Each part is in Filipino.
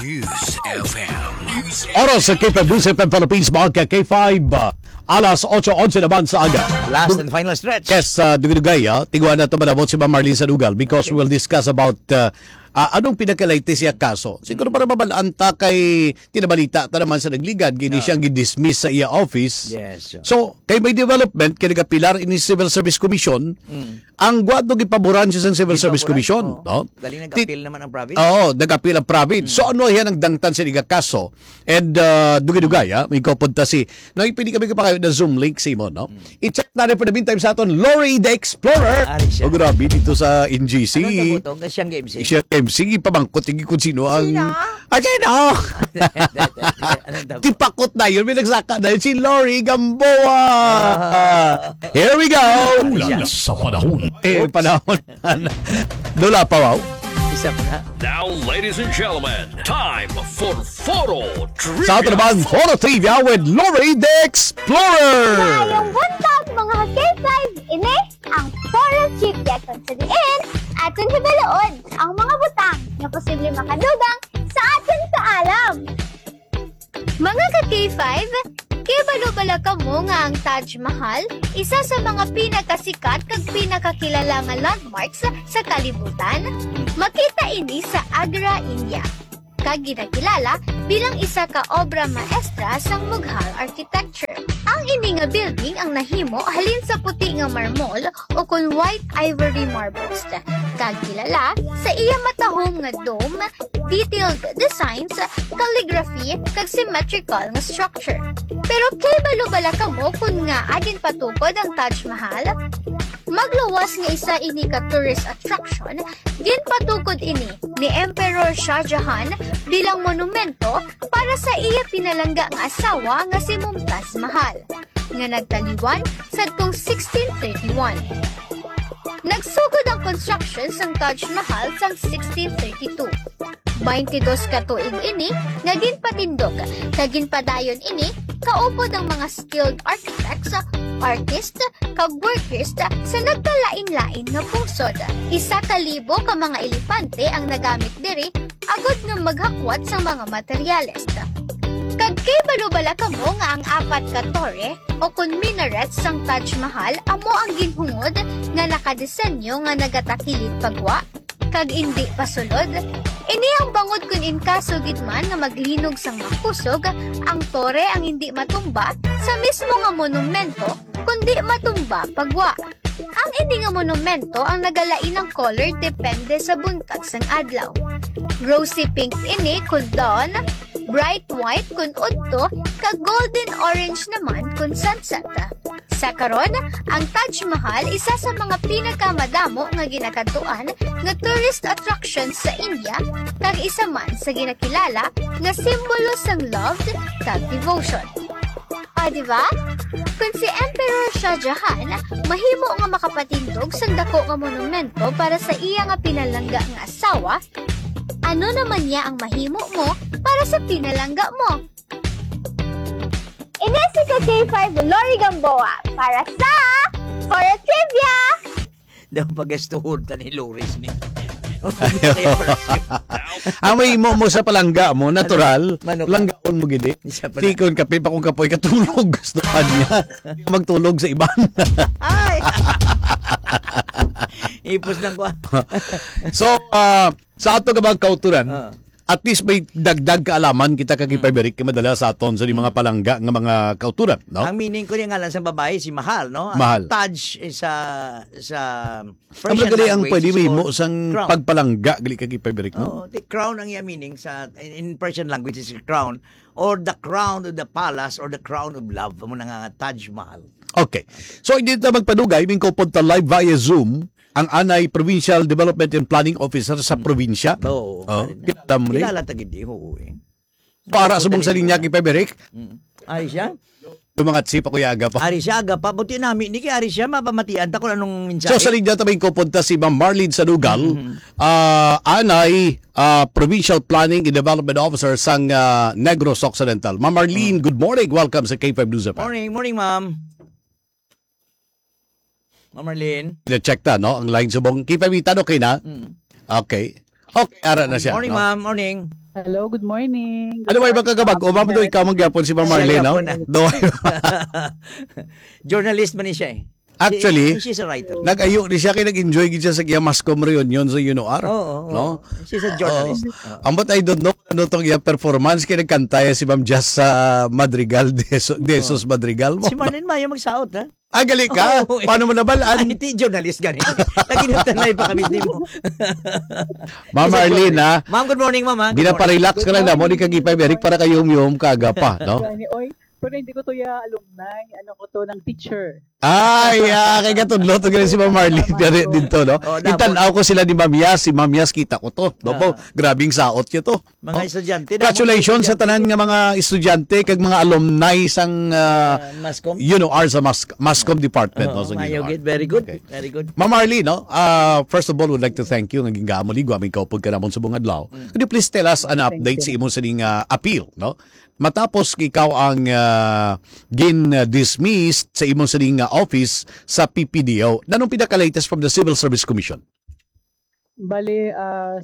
News FM. Oras sa K5 News FM Philippines, mga K5, alas 8:11 naman sa aga. Last and final stretch. Yes, dugay-dugay, tingwan na ito manabot si Ma'am Marlene Sadugal because we'll discuss about anong pinakalayte siya kaso. Siguro para mabalanta kay tinabalita ta naman sa nagligad, gini siyang gidismiss sa iya office. Yes. So, kay may development, kaya nagapilar ini Civil Service Commission, ang guwado gipaboran siya sa Civil Service Commission. No? Galing nag-appeal naman ang province. Oo, nag-appeal ang province. So ano yan ang dangtan sa liga kaso? And dugay-dugay, may kapunta si, no, ipili kami pa kayo na Zoom link, Simon, no? I-check na rin for the meantime sa aton, Lori the Explorer. O grabe, dito sa NGC. Anong tabutong? Siyang game Siya MC, pabangkot, hindi kung sino ang... Sino? Tipakot na yun, may nagsaka na yun, si Lori Gamboa. Here we go. Ulan sa panahon. Panahon. Dula pa, wow. Isa pa na. Now, ladies and gentlemen, time for Photo Trivia. Sa atin naman, Photo Trivia with Lori the Explorer. Ngayong buntag mga K5 ini ang Forest Trivia kung sadiin atin hibalood ang mga butang na posible makadugang sa atin kaalam. Mga ka-K5, kibalo-bala ka mo nga ang Taj Mahal, isa sa mga pinakasikat kag pinakakilala nga landmarks sa kalibutan. Makita ini sa Agra, India. Kag ginakilala bilang isa ka obra maestra sang Mughal architecture. Ang ini nga building ang nahimo halin sa puti nga marmol o kun white ivory marbles. Kag kilala sa iya matahom nga dome, detailed designs, calligraphy, kag symmetrical nga structure. Pero kay balo-bala ka mo kun nga agin patukod ang Taj Mahal? Maglawas nga isa ini ka tourist attraction, ginpatukod ini ni Emperor Shah Jahan bilang monumento para sa iya pinalangga nga asawa nga si Mumtaz Mahal, nga nagtaliwan sadtong 1631. Nagsugod ang construction sang Taj Mahal sang 1632. 22 ka tuig ini nga ginpatindog kag ginpadayon ini kaupod ang mga skilled architects, artist, kag workers sa nagkalain-lain nga pungsod. 1,000 ka mga elepante ang nagamit diri agod nga maghakwat sa mga materyales. Kag kay balubala ka mo nga ang 4 ka tore o kun minarets sang Taj Mahal amo ang ginhungod nga nakadesenyo nga nagatakilid pagwa kag indi pasulod. Ini ang bangod kun in kaso gidman nga maglinog sang makusog, ang tore ang hindi matumba sa mismo nga monumento kundi matumba pagwa. Ang hindi nga monumento ang nagalain ng color depende sa buntag sang adlaw. Rosy pink ini kun dawn, bright white kun udto, kag golden orange naman kun sunset. Sa karon, ang Taj Mahal isa sa mga pinakamadamo nga ginakadtuan nga tourist attraction sa India, kag isa man sa ginakilala nga simbolo sang love kag devotion. Diba? Kung si Emperor Shah Jahan mahimo nga makapatindog sa dako nga monumento para sa iya nga pinalangga nga asawa, ano naman niya ang mahimo mo para sa pinalangga mo? Inesi ka K5 Lori Gamboa para sa Fora Trivia! Daw pag-estuhod ta ni Loris ni. Ang may mo sa palangga mo, natural, Manok. langgaon mo gini. Isa pala. Tikon kape pa kung kapoy katulog. Gusto ka niya. Magtulog sa iban. Ay! Ipos ng kwa. So, sa ato ka bang kauturan, at least may dagdag kaalaman kita kagipayberik madala sa aton sa mga palangga ng mga kauturan, no? Ang meaning ko niya nga lang sa babae, si Mahal, no? Mahal. Ang Taj sa Ang Persian gali ang language pwede is mo called sang crown. pagpalangga gali kagipayberik, no? Oh, the crown ang iya meaning sa in Persian language is crown or the crown of the palace or the crown of love. Amo na nga Taj Mahal. Okay. So, hindi na magpadugay, min ko punta live via Zoom, ang anay Provincial Development and Planning Officer sa probinsya. Oo. Kilala mo rin. Kilala tagid di ho eh. Para sa mong saling niya kipayberik, Ari siya? tumangat si Pakuyaga pa. Ari siya aga pa buti namin ni kay Ari siya mapamatian ta ko anong So mensahe. sa linya tabing ko punta si Ma'am Marlene Sadugal, anay Provincial Planning and Development Officer sang Negros Occidental. Ma'am Marlene, good morning. Welcome sa K5 News FM. Morning ma'am. Ma'am Marlene. Na-check ta, no? Ang line subong. K5 tanong kayo na? Okay. Okay, ara na siya. Morning no? ma'am, morning. Hello, good morning. Ano ba kagabag? O ma'am do ikaw magyapon si Ma'am Marlene, no? Siya Do. Journalist man ni siya eh. Actually, She's a writer. nag-ayo di siya kay nag-enjoy gid siya sa iya Mascom reunion sa UNOR. Oo. No? She's a journalist. Oo. Ambot I don't know ano tong iya performance kay nagkantaya si Ma'am Jazz sa Madrigal Desos Madrigal mo. Si Marlene Mayo magsaot, ha? Ah, gali ka. Oo, eh. Paano mo nabalaan? Ay, ti journalist gani. Naginutanay pa kami din mo. Ma'am Marlene, ha? Ma'am, good morning, ma'am. ha? Good Ginaparelax ka lang na mo ni kagipay Eric para kayo yum kaga pa, no? Gani, oy, pero hindi ko to ya alumni, ano ko to ng teacher. Ay, kay gatudlo to gali si Ma'am Marlene diri dito, no? Oh, Itanaw ko sila ni Ma'am Yas, si Ma'am Yas kita ko to. No po, grabing saot niyo to. Mga estudyante. Congratulations sa tanan nga mga estudyante kag mga alumni sang Mascom. UNOR sa Mascom Department, no? Sa Mayo, UNOR. good. Very good. Okay. Very good. Ma'am Marlene, no? First of all, would like to thank you. Naging gaamuli, guaming kaupod ka namon sa bungad law. Could you please tell us an update sa imong sining appeal, no? Matapos ikaw ang gin-dismissed sa imong sining office sa PPDO, nanong pinaka-latest from the Civil Service Commission? Bali,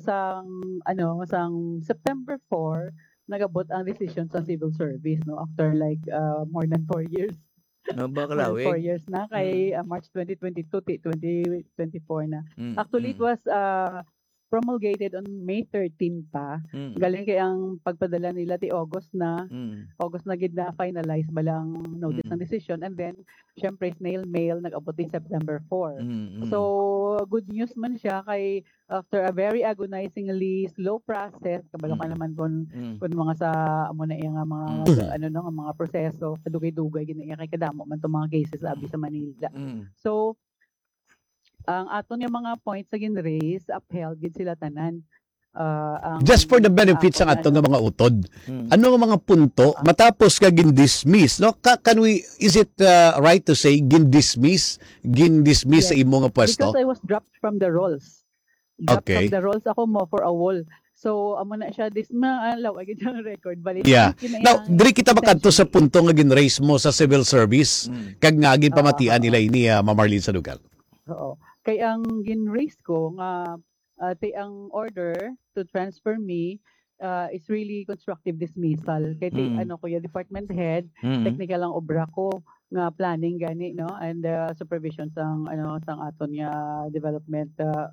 sang September 4, nagabot ang decision sa civil service, no? After like more than 4 years. No, More bakalaw, than 4 years na, kay March 2022, 2024 na. Actually, it was promulgated on May 13 pa. Galing kay ang pagpadala nila ti August na gid na finalize balang notice ng decision, and then syempre snail mail nag-abot din September 4. So good news man siya kay after a very agonizingly slow process kabalo ka naman kun mga sa amo na iya nga mga mga proseso kadugay-dugay gina kay kadamo man tong mga cases abi sa Manila. So ang aton yung mga points sa gin-raise, upheld gid sila tanan. Just for the benefits ang atong mga utod. Ano ang mga punto matapos ka gin-dismiss, no? Is it right to say gin-dismiss sa imo nga pwesto? Because I was dropped from the roles. Okay. From the roles ako mo for a wall. So amo na siya alaw agad yung record bali. Yeah. Now, diri kita makadto sa punto nga gin-raise mo sa civil service kag nga gin pamatian nila ini Ma'am Marlene Sadugal. Oo. Kay ang gin-raise ko nga ang order to transfer me is really constructive dismissal. Kay kuya department head, technical ang obra ko nga planning gani no, and supervision sang sang aton nga development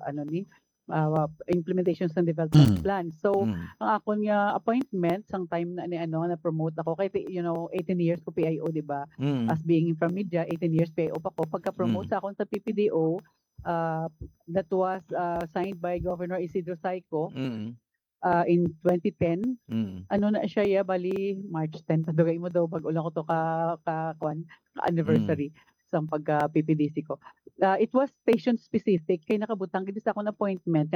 implementation ng development plan. So ang akon nga appointment sang time na na promote ako kay 18 years ko PIO, di ba? As being from media, 18 years PIO pa ko. Pagka-promote sa akon sa PPDO, that was signed by Governor Isidro Saico in 2010. Ano na siya bali March 10 padugay mo daw pag ulang ko to ka anniversary sa pagka PPDC ko. It was station specific kay nakabutang gid sa akong appointment.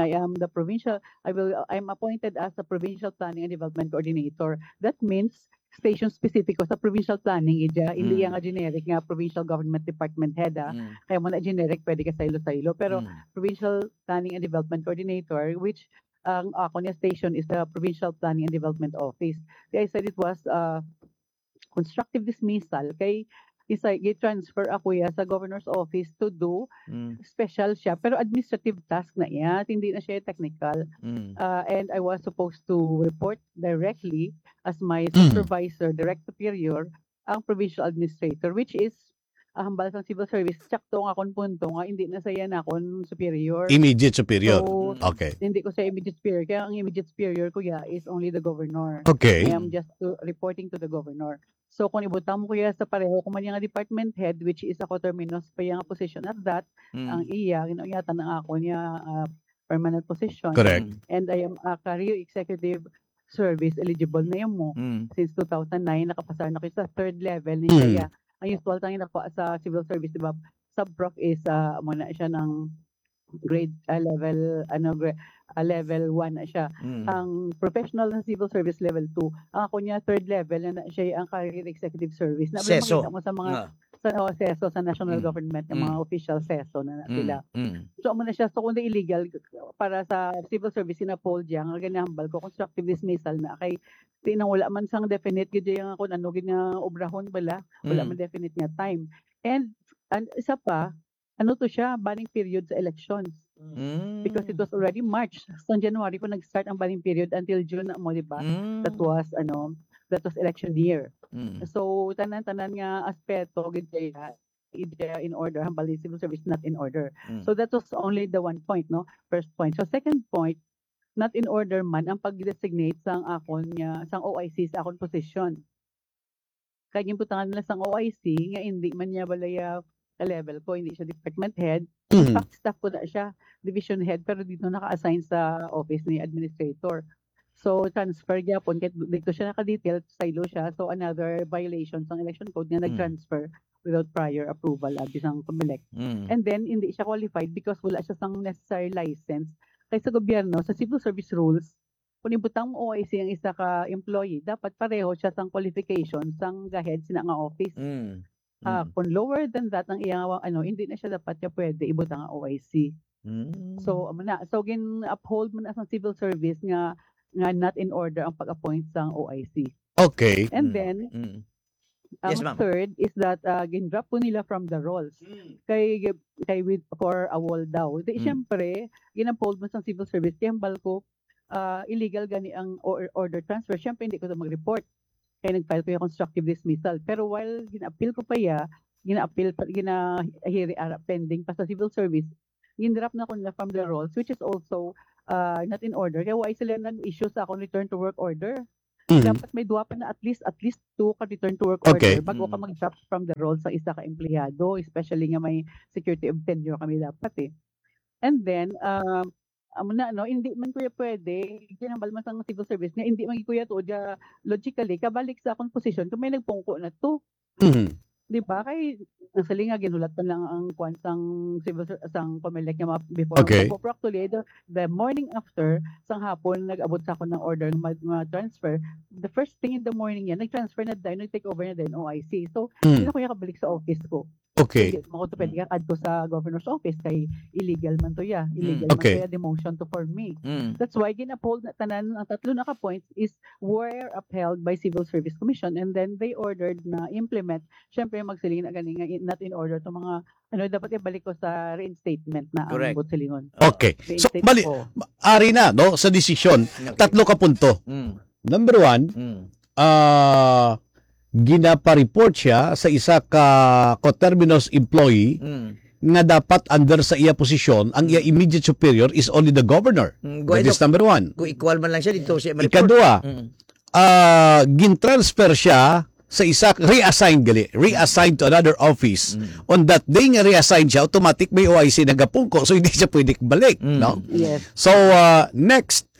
I'm appointed as the Provincial Planning and Development Coordinator. That means station specific ko sa provincial planning hindi nga generic nga provincial government department head kaya mo na generic pwede ka saylo pero provincial planning and development coordinator, which ang ako niya station is the Provincial Planning and Development Office. Kaya I said it was constructive dismissal kay transfer ako sa governor's office to do special siya pero administrative task na iya, hindi na siya technical. And I was supposed to report directly as my supervisor, direct superior, ang provincial administrator, which is hambal sang civil service. Sakto nga akong punto nga hindi na saya na akong superior. Immediate superior. So, Okay. hindi ko sa immediate superior. Kaya ang immediate superior ko is only the governor. Okay. I am just reporting to the governor. So kung ibutang mo kuya sa pareho kung man yung department head, which is ako terminus pa yung position at that, ang iya ginuyatan ng ako niya permanent position. Correct. And I am a career executive service eligible na yun mo. Since 2009 nakapasar na ko sa third level ni siya. Ang usual tangin ako sa civil service, di ba? Sub-prof is muna siya ng grade level level 1 na siya. Ang professional na civil service level 2. Ang ako niya third level na siya ang career executive service. Na makita mo sa mga seso sa national government ng mga official seso na sila. So amo na siya so kundi illegal para sa civil service na poll diyan nga ganahambal ko constructive dismissal na kay tinang wala man sang definite gid yang kun ano gid nga obrahon bala wala man definite nga time. And isa pa ano to siya, banning period sa elections. Because it was already March. So, January po nag-start ang banning period until June mo, di ba? That was election year. So, tanan-tanan nga aspeto, gidya in order, hambal yung civil service not in order. So, that was only the one point, no? First point. So, second point, not in order man ang pag-designate sang akon nga, sang OIC sa akon position. Kaya yung putangan nila sang OIC, nga hindi man niya balaya level ko, hindi siya department head. In fact, staff ko na siya, division head, pero dito naka-assign sa office ni administrator. So, transfer gyapon, kahit dito siya naka-detail, silo siya. So, another violation sa election code nga nag-transfer without prior approval at isang COMELEC. And then, hindi siya qualified because wala siya sang necessary license. Kaya sa gobyerno, sa civil service rules, kung ibutang mo OIC ang isa ka employee, dapat pareho siya sang qualification sang gahead sina nga office. Kung lower than that ang iyang hindi na siya dapat siya pwede ibutang ang OIC. So gin-uphold mo na sa civil service nga not in order ang pag-appoint sang OIC. Okay. And then Yes, ang ma'am. third is that gin-drop po nila from the roles. Kay with for a wall daw. Di syempre gin-uphold mo sa civil service kaya ko illegal gani ang order transfer. Syempre hindi ko to mag-report. Kaya nag-file ko yung constructive dismissal. Pero while gina-appeal ko pa pending pa sa civil service, gin-drop na ko nila from the roles, which is also not in order. Kaya why sila nag-issue sa akong return to work order? Dapat may duwa pa na at least 2 ka return to work order bago ka mag-drop from the roles sa isa ka empleyado, especially nga may security of tenure kami dapat eh. And then, hindi man kuya pwede, ginambal man sa civil service nga, hindi man kuya to, logically, kabalik sa akong position, kung may nagpungko na to. Di ba? Kay, nasali nga, ginulat pa lang ang sang civil sang COMELEC nga before. Okay. Actually, the morning after, sang hapon, nag-abot sa ako ng order ng transfer. The first thing in the morning yan, nag-transfer na din, nag-take over na din OIC. So, hindi na kuya kabalik sa office ko. Okay. Mako to pwede ka adto sa governor's office kay illegal man to ya. Illegal Okay. man to ya demotion to for me. That's why gin-uphold na tanan ang tatlo na ka points is were upheld by Civil Service Commission and then they ordered na implement. Syempre magsiling na gani nga not in order to mga dapat ibalik ko sa reinstatement na Correct. ang silingon. Okay. So, bali, ari na, no, sa desisyon, tatlo ka punto. Number 1, ginapa-report siya sa isa ka coterminous employee nga dapat under sa iya posisyon, ang iya immediate superior is only the governor. That is number 1. Kung equal man lang siya dito siya ma-report. Ikadua, gin-transfer siya sa isa, reassigned to another office. On that day nga reassigned siya, automatic may OIC nagapungko, so hindi siya pwede balik. No? Yes. So, next,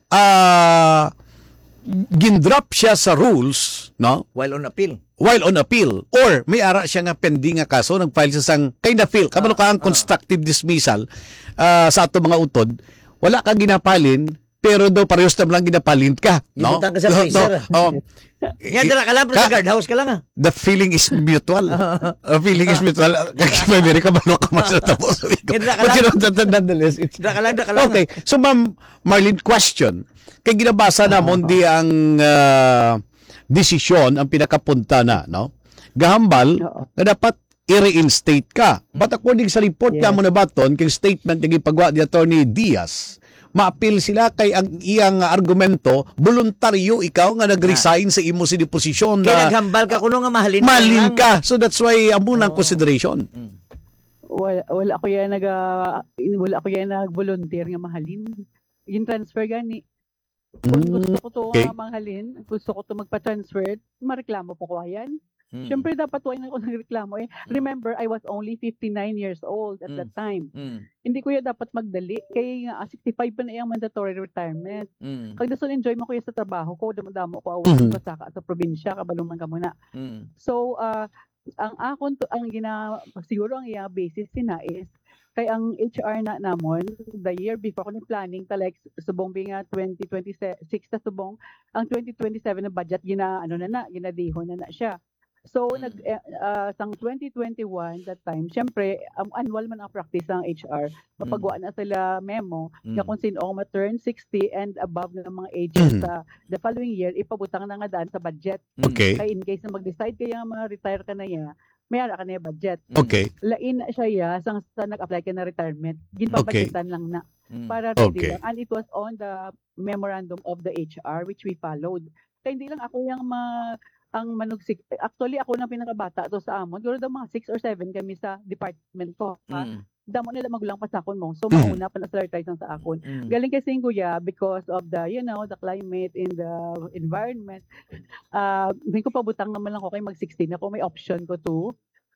gindrop siya sa rules, no? While on appeal. While on appeal. Or, may ara siya nga pending nga kaso, nag-file siya sang kind of feel. Kabalo ka ang constructive dismissal sa ato mga utod, wala kang ginapalin, pero daw parehas na lang ginapalin ka. No? Ibutang ka sa freezer. Yan, dala ka lang, pero sa guardhouse ka lang ah. The feeling is mutual. The feeling is mutual. Kaya may kabalo ka mas na tapos. Nonetheless, Dala ka lang. okay. So, Ma'am Marlene, question. Kaya ginabasa na mo di ang desisyon ang pinakapunta na, no? Gahambal na dapat i-reinstate ka. But according sa report ka mo na baton, kay statement ng ipagawa ni Attorney Diaz, ma-appeal sila kay ang iyang argumento, voluntaryo ikaw nga nag-resign sa imo si posisyon Kaya na naghambal ka kuno nga mahalin malin ka. So that's why amunang consideration. Wala ako yan nag-volunteer nga mahalin. Yung transfer gani. Kung gusto ko to mahalin, gusto ko to magpa-transfer, mareklamo pa ko yan. Siyempre dapat wala na ako nagreklamo eh. Remember, I was only 59 years old at that time. Hindi ko yan dapat magdali. Kaya 65 pa na yung mandatory retirement. Kag dason enjoy mo ko yan sa trabaho ko, damo ko awan sa sa probinsya, kabaluman ka muna. So, ang siguro ang iyang basis sina is kay ang HR na namon the year before ko ni planning like subong nga 2026 na subong ang 2027 na budget ginadihon na siya. So sang 2021 that time syempre annual man ang practice ng HR mapagawa na sila memo na kung sino ang ma-turn 60 and above na mga ages sa the following year ipabutang na nga daan sa budget. Okay. Kaya in case na mag-decide kaya ma-retire ka na niya may ara ka na budget. Okay. Lain na siya ya sa nag-apply ka na retirement. Ginpabudgetan lang na para ready Okay. lang. And it was on the memorandum of the HR which we followed. Kaya hindi lang ako yung ang manugsik. Actually, ako na pinakabata to sa amon. Siguro daw mga 6 or 7 kami sa department ko. Damo nila magulang pa sa akon mo. So, mauna pa na start sa akon. Galing kasi yung kuya because of the, the climate in the environment. Hindi ko pabutang naman lang ako kay mag-16 ako. May option ko to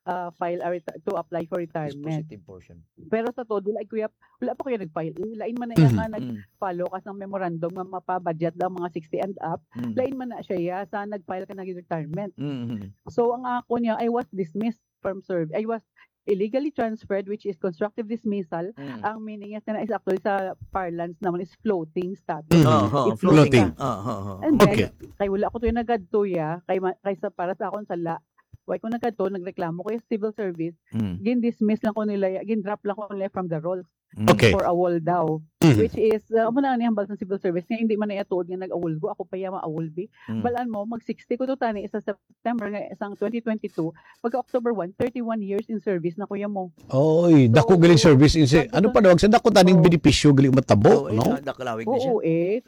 to apply for retirement. Positive portion. Pero sa todo, kuya, wala pa kuya nag-file. Lain man na yan nga nag-follow ka ng memorandum na mapa-budget daw mga 60 and up. Lain man na siya sa nag-file ka ng retirement. So, ang ako niya, I was dismissed from service. I was illegally transferred, which is constructive dismissal. Ang meaning niya na is actually sa parlance naman is floating status. It's Floating. And then, Okay. kay wala ko to yung nagadtuya, kay para sa akong sala, why ko nagkadto, nagreklamo ko yung civil service, gin-dismiss lang ko nila, gin-drop lang ko nila from the roles Okay. for a wall daw. Which is, muna ni hambal sa civil service, nga hindi man na ituod nga nag-awol ko, ako pa yung ma-awol bi. Balaan mo, mag-60 ko to tani, isa September, nga isang 2022, pagka October 1, 31 years in service na kuya mo. Oy, dako galing service ano pa dawag sa dako taning benepisyo galing matabo, no? Dakalawig na siya. Oo,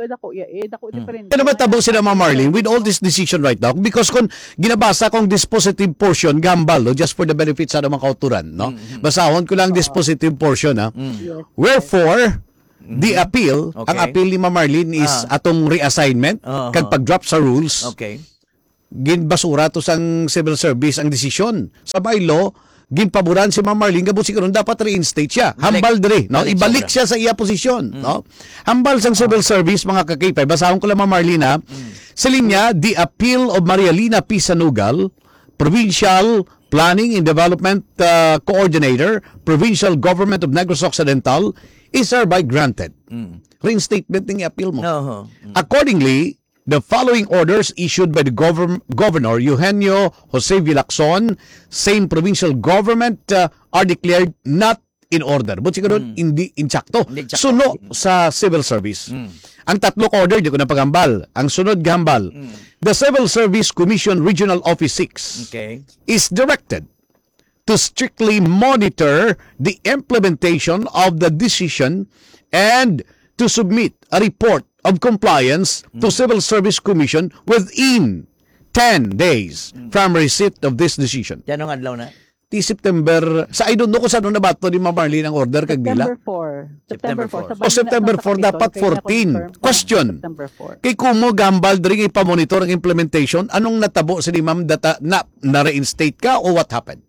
dako different. Ano matabo sila Ma'am Marlene with all this decision right now? Because kung ginabasa kong dispositive portion, gambal, no? Just for the benefit sa mga kauturan, no? Basahon ko lang dispositive portion, ha? Yes. Wherefore, the appeal, Okay. ang appeal ni Ma'am Marlene is atong reassignment, kag pag-drop sa rules, Okay. ginbasura to sang civil service ang desisyon. Sa bylaw, ginpaboran si Ma'am Marlene, gabot siguro dapat reinstate siya. Hambal diri, no? Balik Ibalik sobra. siya sa iya posisyon, no? Hambal sang civil service, mga kakipay. Basahon ko lang Ma'am Marlene, ha? Sa linya, the appeal of Marialina P. Sanugal, Provincial Planning and Development Coordinator, Provincial Government of Negros Occidental, is hereby granted. Reinstatement ng appeal mo. Accordingly, the following orders issued by the Governor Eugenio Jose Vilacson, same provincial government, are declared not in order. But siguro hindi insakto. Hindi insakto. Suno sa civil service. Ang tatlong order, di ko na pagambal. Ang sunod gambal. The Civil Service Commission Regional Office 6 Okay. is directed to strictly monitor the implementation of the decision and to submit a report of compliance to Civil Service Commission within 10 days from receipt of this decision. Yan ang adlaw na. Di September, I don't know kung saan nabato ni Ma'am Marlene ang order kag nila. September 4. O September 4 dapat 14. Question. September 4. Kay kumo gambal diri ipamonitor ang implementation, anong natabo sa ni Ma'am data na reinstate ka o what happened?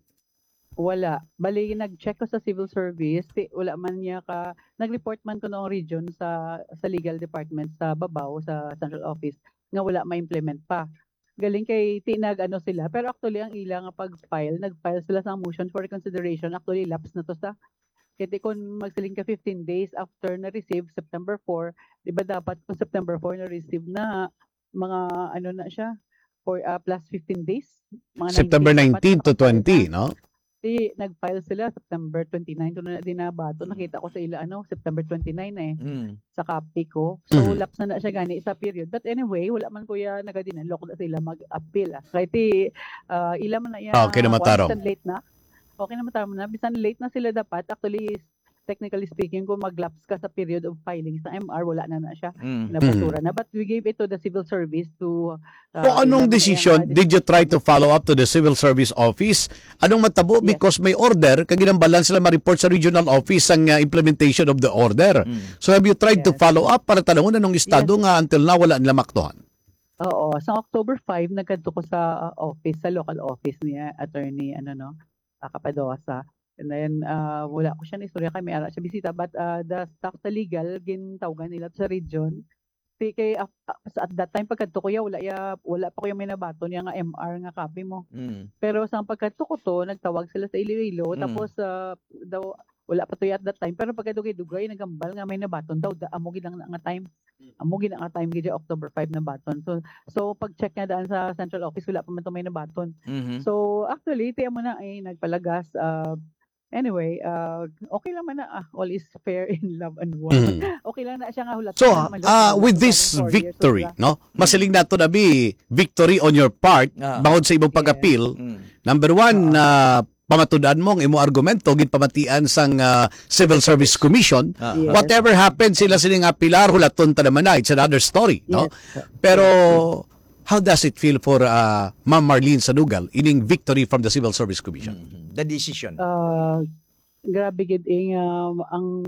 Wala. Bali, nag-check ko sa civil service. Wala man niya nag-report man ko noong region sa legal department sa Babaw, sa central office, nga wala ma-implement pa. Galing kay sila. Pero actually, ang ilang nag-file sila sa motion for reconsideration. Actually, lapse na to sa. Kasi kung magsiling ka 15 days after na-receive, September 4, di ba dapat kung September 4 na-receive na mga na siya, for plus 15 days? Mga September 19 to 20, no? Kasi nag-file sila September 29 to na dinabato. Nakita ko sa ila September 29 sa copy ko. So lapse na siya gani sa period. But anyway, wala man kuya nagadinalok na sila mag-appeal. Kaya ila man na yan. Okay na matarong. Late na. Okay na matarong na. Bisan late na sila dapat. Actually, technically speaking, kung mag-lapse ka sa period of filing sa MR, wala na siya. Nabasura na. But we gave it to the civil service to... O anong decision did you try to follow up to the civil service office? Anong matabo? Yes. Because may order, kaginambalan sila ma-report sa regional office ang implementation of the order. So have you tried to follow up para tanongin anong estado nga until now wala nila maktuhan? Oo. Sa October 5, nagkanto ko sa office, sa local office niya, attorney, Capadosa. And then, wala ko siya na istorya kay may ara siya bisita. But the staff sa legal, gintawagan nila sa region. Kaya at that time, pagkadto ko wala pa ko yung may nabato niya nga MR nga copy mo. Pero sa pagkadto ko to, nagtawag sila sa Iloilo. Tapos, daw, wala pa to at that time. Pero pagkadto kay Dugay, nagambal nga may nabaton daw. Amugin lang nga time. Amugin nga time gaya October 5 na baton. So pag-check nga daan sa central office, wala pa man to may nabaton. So, actually, tiyan mo na nagpalagas. Anyway, okay lang man na all is fair in love and war. Okay lang na siya nga hulat. So, with this victory, no? Masiling nato na victory on your part, bangod sa ibang pag-appeal, Number one, pamatudan mo ang imo argumento ginpamatian sang Civil Service Commission. Yes. Whatever happened sila sining apilar hulaton ta naman na, it's another story, no? Yes. Pero how does it feel for Ma'am Marlene Sanugal ining victory from the Civil Service Commission? The decision. Grabe gid ang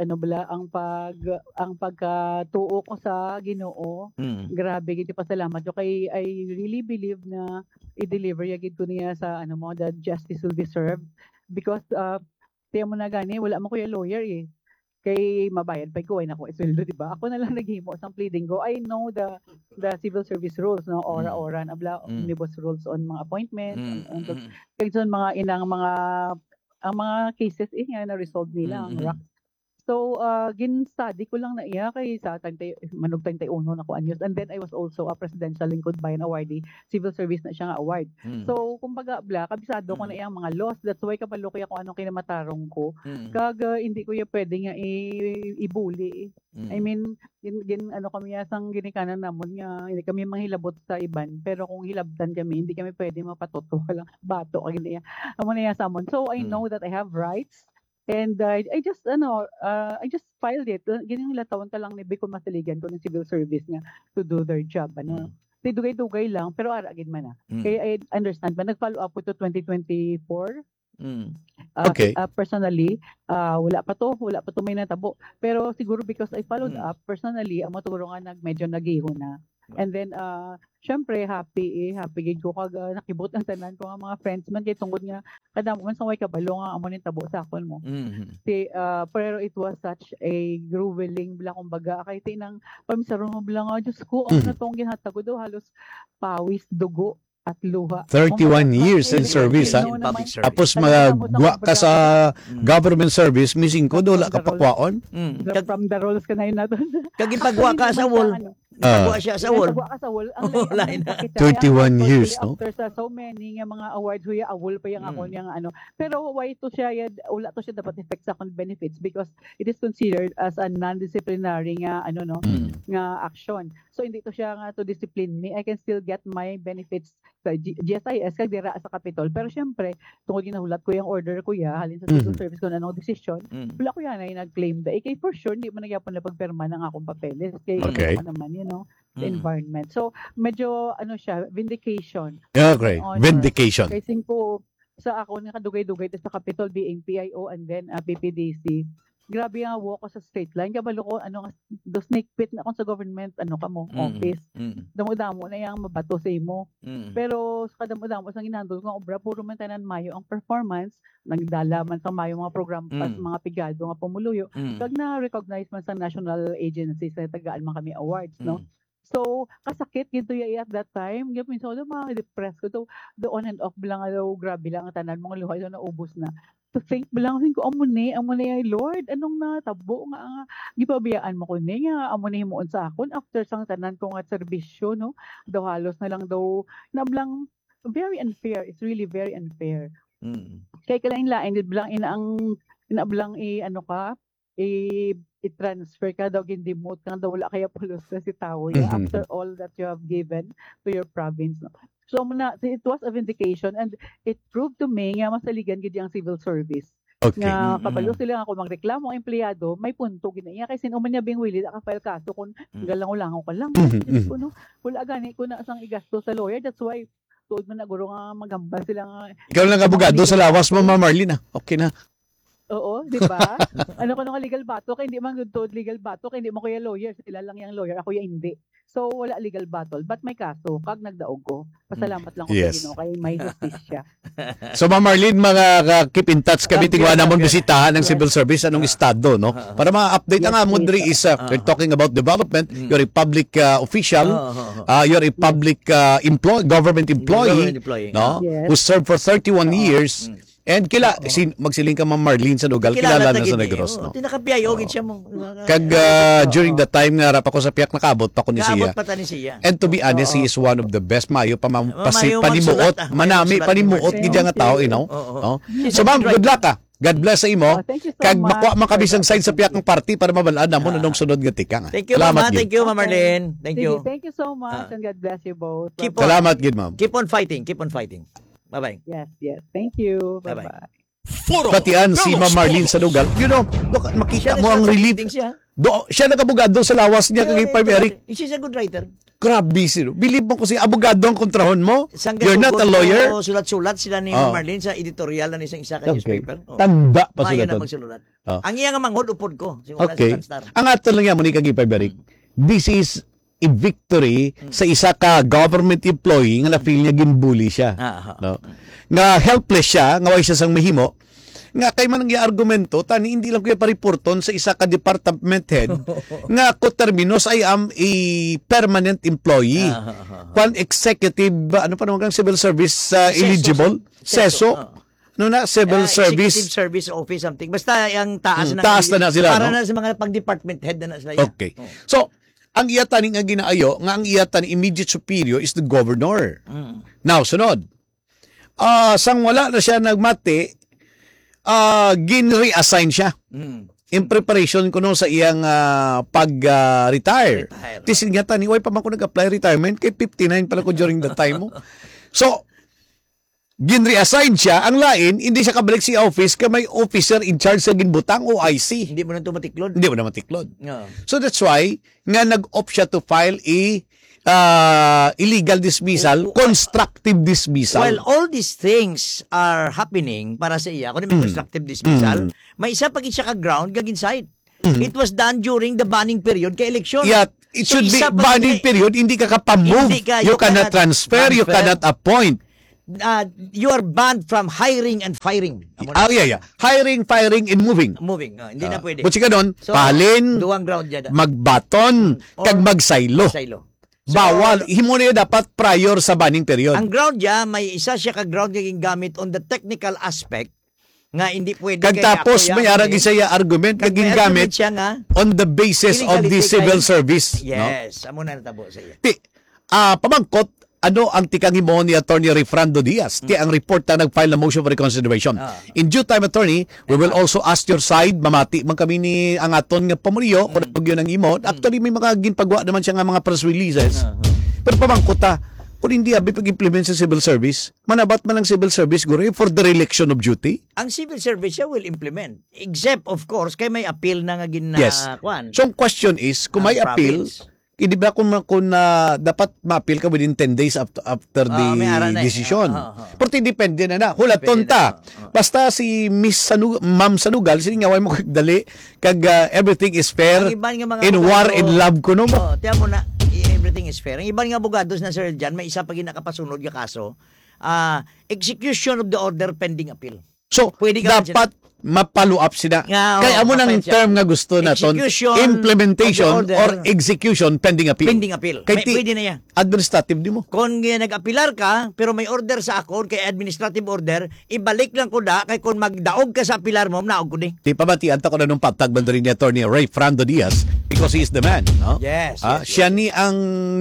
pagkatuo ko sa Ginoo. Grabe gid pasalamat ko kay I really believe na i-deliver gid ko niya sa the justice will be served because tiyan mo na gani wala man ko yung lawyer kay mabayad pa ko ay nako isweldo di ba ako na lang naghimo sa pleading ko. I know the civil service rules no ora omnibus rules on mga appointment kay son mga inang ang mga cases nga na-resolve nila ang RAC. So, gin-study ko lang na iya kay sa manog 31 na ko anyos. And then I was also a presidential lingkod bayan awardee. Civil service na siya nga award. So, kumbaga, kabisado ko na iyang mga laws. That's why kabalo ko kung anong kinamatarong ko. Kag hindi ko pwede nga ibuli. I mean, kami asang ginikanan namon nga hindi kami manghilabot sa iban. Pero kung hilabtan kami, hindi kami pwede mapatoto. Walang bato. Amo na yan sa amon. So, I know that I have rights. And I just filed it. Ganyan nila taon ka lang ni Bicol Masaligan ko ng civil service nga to do their job. Dugay-dugay lang, pero aragin man na. Kaya I understand. Nag-follow up ko to 2024. Okay. Personally, wala pa to may natabo. Pero siguro because I followed up personally, ang maturo nga medyo nag-iho na. And then, syempre, happy gid ko kag nakibot ang tanan ko nga mga friends man kay tungod nga kada mo man sa way kabalo nga amo ning tabo sa akon mo. Pero it was such a grueling bla kumbaga kay tinang pamisaron mo bla nga Diyos ko ang natong ginhatagod daw halos pawis dugo at luha. 31 years in service, ha? Public service. Tapos magwa ka sa government service, missing ko, wala ka pakwaon. From the roles ka na yun natin. Kagipagwa ka sa wall. Pagwa siya sa wall. Pagwa ka sa wall. Ang Line na. 21 years, no? After so many nga mga awards, huya awol pa yung ako niyang Pero why to siya, wala to siya dapat effect sa akong benefits because it is considered as a non-disciplinary nga, nga action. So hindi to siya nga to discipline me. I can still get my benefits sa GSIS kag dira sa Capitol. Pero syempre, tungod ginahulat ko yung order ko halin sa civil service ko na anong decision, wala ko yan ay nag-claim da. Kay for sure, hindi mo nagyapon na pagperma ng akong papeles. Kay naman, the environment. So, medyo, siya, vindication. Okay, vindication. Kasi po, sa ako, nakadugay-dugay sa Capitol, being PIO and then PPDC, grabe nga walk ko sa straight line. Kabalo ko, do snake pit na ako sa government, office. Damo-damo na yung mabato sa imo. Pero sa kadamo-damo, sa ginandol ko, obra, puro man tanan mayo ang performance. Nagdala man sa mayo mga program pas mga pigado, mga pumuluyo. Kag na-recognize man sa national agencies na tagaan man kami awards, no? So, kasakit gito at that time. Minsan ko, mga-depress ko. So, the on and off lang, grabe lang ang tanan, mga luhay, naubos na. To think bilang ko amo ni Lord anong natabo nga gipabiyaan mo ko ni nga amo ni himuon sa akon after sang tanan ko nga serbisyo no daw halos na lang daw nablang very unfair. It's really very unfair. Kay kalain-lain gid bilang inablang i-transfer ka daw gindimot kang daw wala kaya pulos ka si tao after all that you have given to your province no. So it was a vindication and it proved to me nga masaligan gid ang civil service. Okay. Nga kabalo sila ako magreklamo ang empleyado, may punto ginaya kay sino man niya bing willing ka file kaso kun galang-ulangaw ka lang. Kuno wala gani ko na sang igasto sa lawyer. That's why tuod man na guro nga magambal sila nga. Ikaw lang abogado sa lawas mo, Ma'am Marlene. Okay na. Oo, di ba? Ano legal battle kay hindi man good legal battle kay hindi mo kuya lawyer, sila lang yang lawyer, ako ya hindi. So wala legal battle, but may kaso kag nagdaog ko. Pasalamat lang ko sa kay may justisya. So Ma'am Marlene, mga keep in touch kami tingwa namon bisitahan ng civil service anong estado no para ma-update ang amon diri is we're talking about development. You're a public official, you're a public government employee, no, who served for 31 years. And magsiling ka Ma'am Marlene Sanugal, kilala na sa Negros, no? Tinakapiyayo gid siya mo. Kag during the time nga rap ako sa piyak nakabot pa ko ni siya. And to be honest, he is one of the best mayo panimuot, manami panimuot gid nga tao, no? So ma'am, good luck ka. God bless sa imo. Kag makuha man kami sang side sa piyak ng party para mabalaan namon anong sunod nga tika. Thank you, Mama. Thank you, Ma'am Marlene. Thank you. Thank you so much and God bless you both. Salamat gid, ma'am. Keep on fighting. Keep on fighting. Bye-bye. Yes. Thank you. Bye-bye. Bye-bye. Foro Batian si Ma'am Marlene Sanugal. You know, makita mo ang relief. Siya nag-abogado sa lawas niya kay Pam Eric. She's a good writer. Grabe sino. Believe mo kasi abogado ang kontrahon mo. Sangga You're not a tugot lawyer. ko, sulat-sulat sila ni Oh. Marlene sa editorial na isang isa ka Okay. newspaper. Oh. Tanda pa Mayo sila na to. magsulat. Oh. Ang iya nga manghod upod ko. Simula Okay. sa Sunstar. Ang ato lang yan, Monica Gipay-Beric, this is a victory sa isa ka government employee nga na-feel niya ginbully siya. No? Nga helpless siya, nga way siya sang mahimo, nga kay man ang argumento tani hindi lang kuya pariporton sa isa ka department head nga ko terminos I am a permanent employee. Kwan executive ano pa naman kang civil service eligible? Seso. No na civil service. Executive Service Office something. Basta yung taas na. Taas na sila, para no? na sa mga pang-department head na sila. Okay. So, ang iyatan nga ginaayo, nga ang iyatan immediate superior is the governor. Now, sunod. Sang wala na siya nagmati, gin-reassign siya. In preparation ko no sa iyang pag-retire. Tisin nga tani, why pa man ko nag-apply retirement? Kay 59 pala ko during that time mo. So, gin-reassign siya. Ang lain, hindi siya kabalik sa office ka may officer in charge sa ginbutang o IC. Hindi mo na ito matiklod. Hindi mo na matiklod. No. So that's why nga nag-opt siya to file a illegal dismissal, constructive dismissal. Well, all these things are happening para sa iya. Kung may constructive dismissal, may isa pag siya ka-ground, gag-inside. It was done during the banning period kay election. Yeah, it So, should be isa pag banning period, hindi ka kapamove. Hindi ka, You cannot transfer, you cannot appoint. You are banned from hiring and firing. Yeah. Hiring, firing, and moving. Moving. Hindi na pwede. Kung ka doon, So, palin, duwang ground dyan. magbaton, kag magsaylo. Silo. So, Bawal. Himo na yun dapat prior sa banning period. ang ground niya, may isa siya ka-ground yung gamit on the technical aspect nga hindi pwede Kag tapos may arag isa ya argument kag gingamit siya nga on the basis of the illegality civil kay- service. No? yes amo na natabo sa iya. Ti, pamangkot, ano ang tikang imo ni Attorney Refrando Diaz? Ti, ang report na nag-file na motion for reconsideration. In due time, Attorney, we will also ask your side, mamati man kami ni ang aton nga pamuliyo, kung yun ang imo. Actually, may mga ginpagawa naman siya nga mga press releases. Pero pamangkot kung hindi abi pag-implement sa civil service, manabat man ang civil service, guro, for the reliction of duty. Ang civil service siya will implement except of course kay may appeal na nga Yes. kwan. So, ang question is, kung may Ang appeal, province. hindi ba kung dapat ma-appeal ka within 10 days after the may ara na eh. decision? Oo. Pero depende na. Hulaton Depende ta. na. Basta si Ma'am Sanugal, siningaway mo kagdali, kag everything is fair, Ang iban nga mga in war, abogado- in love ko no. Oh, tiyan mo na everything is fair. Ang ibang nga abogados na sir dyan, may isa pa ginakapasunod nga kaso, execution of the order pending appeal. So, Pwede ka dapat ma-follow up sila. Nga, oo, Kaya mo ng mapensya. term nga gusto naton, Execution implementation of the order. or execution pending appeal. Pending appeal. Kay Pwede na yan. Administrative di mo. Kung nag-apilar ka, pero may order sa akon, kay administrative order, ibalik lang ko da, kay kung magdaog ka sa apilar mo, naog ko di. Di pa ba tianta ko na nung patag rin ni Attorney Ray Frando Diaz because he is the man. No? Yes, Siya ni ang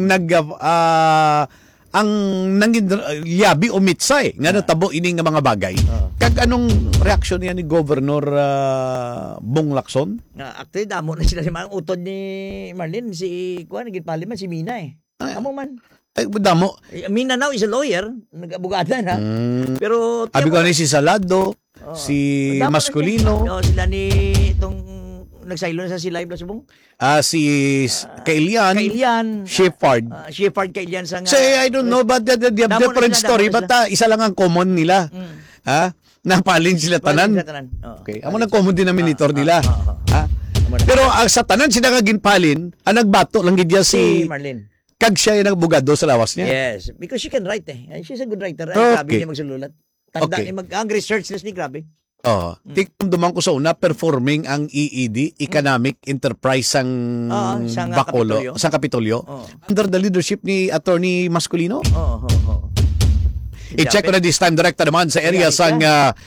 ang nangin yabi o mitsay nga natabo ini nga mga bagay. Kag anong reaksyon niya ni Governor Bong Lacson? Actually, damo na sila si mga utod ni Marlene, si Kuan, naging man, si Mina eh. Amo man. Ay, damo. Mina now is a lawyer, nag-abogada na. Pero, Abi ko ni si Salado, si damo na Masculino, sila. Sila ni itong nagsaylo na sa si Live Lasubong. si Kailian, Kailian. Shepard. Shepard Kailian sa nga. Say, I don't know, but they have Damo na different sila, story. damo na But isa lang ang common nila. Napalin sila tanan. Sa tanan. Okay. Amo nang common denominator nila. Ha? Amo na. Pero ang sa tanan sila nga ginpalin, ang nagbato lang gid niya Si si Marlene. kag siya yung nagbugado sa lawas niya. Yes, because she can write eh. She's a good writer. Ay, Okay. grabe niya magsululat. Tanda Okay. niya ang research niya ni grabe. Oh, duman ko sa una performing ang EED, Economic Enterprise sang sang Bacolod, Kapitolyo. sang Kapitolyo, under the leadership ni Attorney Masculino. Oo. I-check ko na this time direkta naman sa area May sang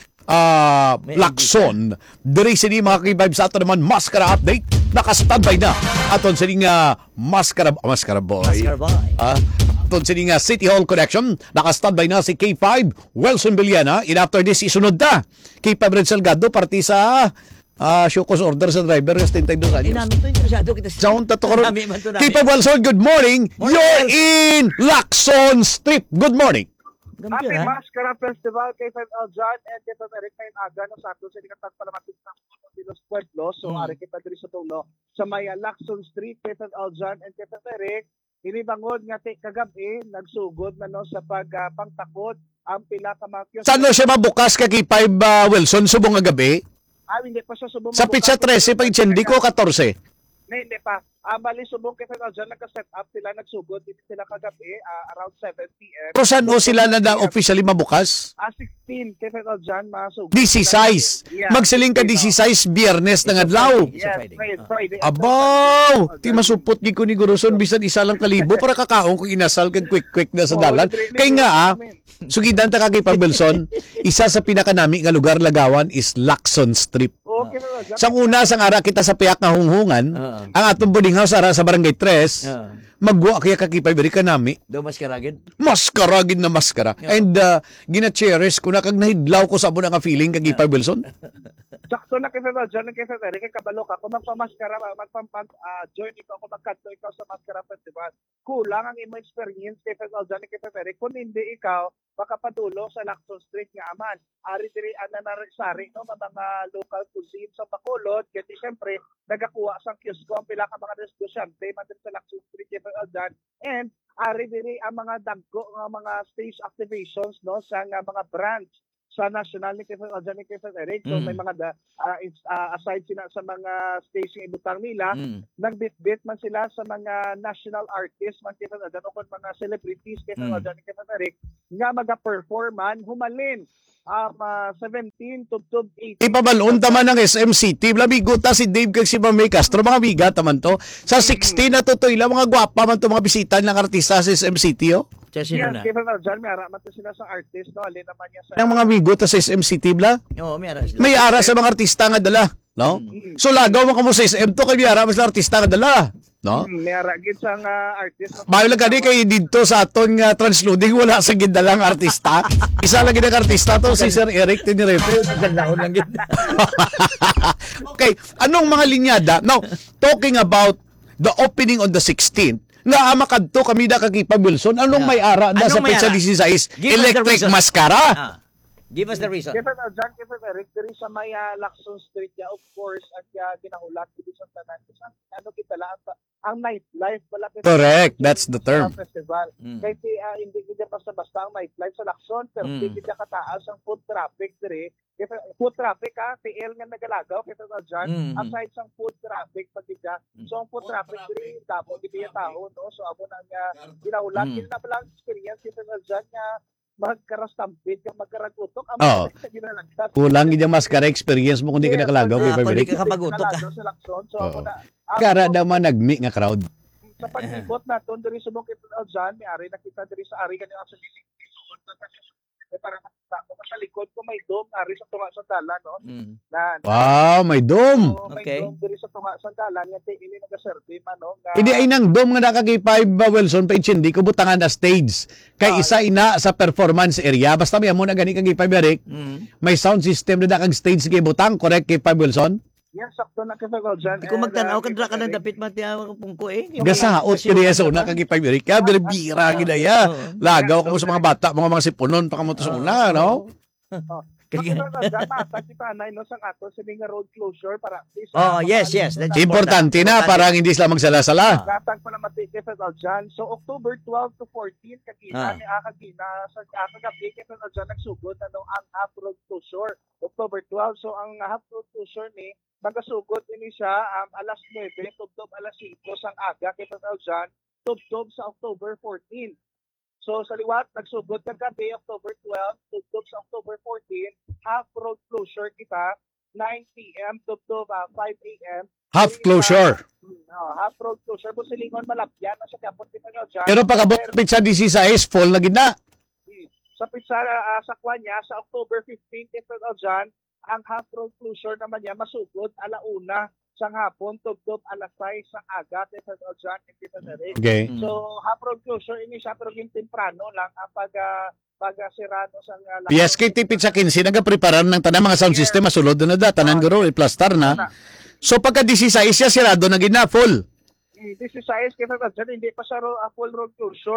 Lacson. Diri sini mga kibay sa ato naman Mascara update. Naka-standby na aton sini nga Mascara boy. Mascara boy. Aton sini nga City Hall Connection. Naka-standby na si K5 Wilson Villana. And after this isunod na K5 Red Salgado parti sa show cause order sa driver kasi 32 anyos. Namin to interesado kita sa. Sound tato karon. Namin man to namin. K5 Wilson, good morning. Morning, You're in Lacson Strip. Good morning. Gampi Happy ha? Mascara Festival kay Fred Aljan and kay Fred Eric ngayon aga no sa ato sa ikatag palamatig ng de los Pueblos. So ari kita diri sa tulo sa may Lacson Street kay Fred Aljan and kay Fred Eric. Inibangod nga kagabi nagsugod na no sa pagpangtakot ang pila ka mga kiosk. Saan no siya mabukas kay 5 Wilson subong nga gabi? Hindi pa siya subong. Sa pizza 13 pag itsindi ko 14. Hindi pa. Bali subong kay Fred Aljan nagka-set up sila nagsugod dito sila kagabi around 7 p.m. Pero saan o sila na officially mabukas? 16 kay Fred Aljan masugod. DC size. Yeah. Magsiling ka DC size biyernes ng adlaw. Yes, Friday. Abaw! Ti masupot gi ko ni Guruson bisan isa lang kalibo para kakaon kung inasal kag quick na sa dalan. Kay nga sugidan ta kay Pabelson, isa sa pinakanami nga lugar lagawan is Lacson Strip. Okay na lang. Sang una sang ara kita sa piyak nga hunghungan, ang atong boarding house ara sa barangay 3, magwa kaya kakipay beri ka nami. Do mas karagin? Maskara gid na maskara. And gina-cherish ko na kag nahidlaw ko sa amo nga feeling kag Ipay Wilson. Sakto na kay Fred Aljan kay Fred Eric kabalo ka kung magpamaskara join ikaw kung magkanto ikaw sa Maskara Festival. Kulang ang imo experience kay Fred Aljan kay Fred Eric kung hindi ikaw makapadulong sa Lacson Street nga aman. Ari diri ana narisari no mga local cuisine sa Bacolod kaya syempre nagakuha sang kiosco ang pila ka mga negosyante man sa Lacson Street kay Fred Aljan and ari diri ang mga dagko nga mga stage activations no sa mga brands sa national ni Kevin Aljan ni Kevin Eric. So may mga aside sila sa mga stage nga ibutang nila, nagbitbit man sila sa mga national artists man Kevin Aljan o mga celebrities Kevin Aljan ni Kevin Eric nga maga-perform man humalin 17 to 18. Ipabalon taman ng SM City. Labigo ta si Dave kag si Mamay Castro mga biga taman to. Sa 16 na to ila mga gwapa man to mga bisita ng artista sa SM City oh. Sino na? Kevin Aljan may ara man to sila sa artist no alin naman niya sa Ng mga bigo ta sa SM City bla. Oo, may ara sila. May ara sa mga artista nga dala, no? So lagaw mo kamo sa SM to kay may ara mas artista nga dala, no? may ara gid sa artist. Bayo lang kani kay dito sa aton nga transloading wala sa gindalang artista. Isa lang gid ang artista to si Sir Eric Tinirepe. Gandahon lang gid. Okay, anong mga linyada? Now, talking about the opening on the 16th, nga makadto kami da kagipa Wilson, anong may ara da sa Anong may pizza ara? 16 Give us the electric reason. mascara? Give us the reason. Kevin Aljan, Kevin Eric, diri sa may Lacson Street niya, of course, at ginahulat dito sa tanan. Ano kita lang, ang nightlife pala. Correct, that's the term. Festival. Kahit hindi kita basta-basta ang nightlife sa Lacson, pero hindi kita kataas ang food traffic diri. Food traffic TL nga nagalagaw, Kevin Aljan, aside sa food traffic, pati ka. So ang food traffic diri, dapat di biya tao, no? So amo nang ginahulat. Hindi na pala ang experience, Kevin Aljan, nga magkarastampid ka magkaragutok Oo. Kulang gid ang mascara experience mo kung di ka nakalagaw kay Kung di Fabric. ka kapagutok ka. So Oo. ako na Kara daw man nagmi nga crowd. sa pag-ibot naton diri sa Bukit Aljan, may ari nakita diri sa ari kanina sa siling isuod na para makita ko sa likod ko may dome ari sa tunga sa dalan no. Na Wow, may dome. may Okay. dome diri sa tunga sa dalan nga ini nagaserve man no. nga- Hindi ay nang dome nga nakagay 5 Wilson pa hindi ko butangan na stage. Kay isa ina sa performance area basta may amo na gani kagay 5 Eric. May sound system na kag stage kay butang, correct kay 5 Wilson? Yan sakto na kay Aljan. Kung magtanaw ka dra ka ng dapit matiya pungko Gasaot ko niya sa una kag 5 Eric. Kaya bira gidaya. Lagaw ko sa mga bata, mga sipunon pa kamo to sa una, no? Kaya matag kita na no sang ato sa nga road closure para Oh, yes. That's Importante na para hindi sila magsala-sala. Gatag pa na matike sa Aljan. So October 12 to 14 kagina ni kagina sa kagabi kay Aljan nagsugod ano ang half road closure. October 12 so ang half road closure ni magasugod ini siya alas 9 tubtob alas 5 sang aga kay Aljan tubtob sa October 14. So sa liwat nagsugod kagabi October 12 tubtob sa October 14 half road closure kita 9 p.m. tubtob 5 a.m. Half closure. Half road closure po silingon malapyan na sa kapot kita Aljan. Pero pagabot pizza 16 full na gid na. Sa pizza sa Kwanya sa October 15 kay Aljan ang half road closure naman niya masugod alauna sang hapon tubtob alas 6 sa aga kay Aljan and Tita Eric. Okay. So half road closure ini siya pero yung temprano lang ang pag-sirano sang PSK Pizza 15 nagapreparan ng tanang mga sound system masulod na da tanan guro i-plaster na. So pagka 16 siya sirado na gid na full. This is size kay Aljan hindi pa siya full road closure.